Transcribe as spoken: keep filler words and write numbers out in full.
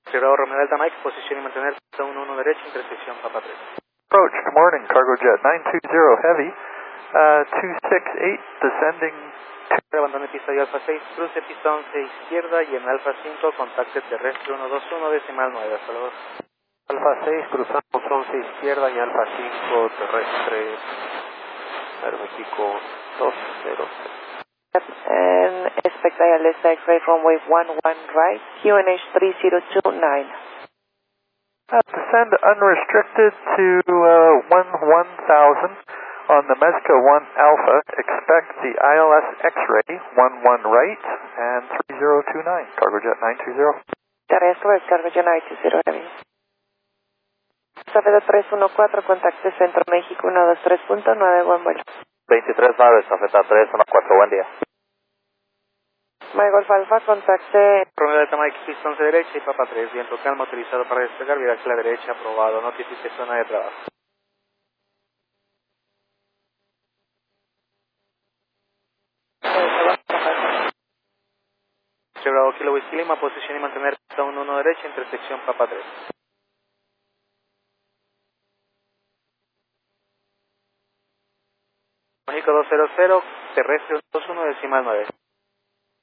Bravo Romeo Delta Mike, posición y mantener uno uno derecha, intersección Papa tres. Approach, good morning, Cargo Jet nine two zero Heavy, uh, two six eight, descending. Abandone pista de Alfa seis, cruce pista once izquierda y en Alfa cinco, contacte terrestre uno dos uno, decimal nueve, hasta luego. Alfa seis, cruzamos once izquierda y Alfa cinco, terrestre, aeroméxico dos cero. And expect I L S X-ray runway one one right, Q N H three zero two nine. Uh, descend unrestricted to uh, one one thousand on the Mezca one Alpha. Expect the I L S X-ray one one right and three zero two nine. Cargo Jet nine two zero. That is correct, Cargo Jet nine two zero Heavy. Safedo tres uno cuatro, contacte Centro México uno dos tres punto nueve, buen vuelo. veintitrés nueve, Safeta tres uno cuatro, buen día. My Golf Alpha, contacte Romeo Delta Mike, pista once derecha y Papa tres, viento calma autorizado para despegar, viraje a la derecha, aprobado, notifique zona de trabajo. Bravo Kilo Whisky Lima, posición y mantener pista uno uno derecha, intersección Papa tres. México dos cero cero, terrestre dos uno, decimal nueve.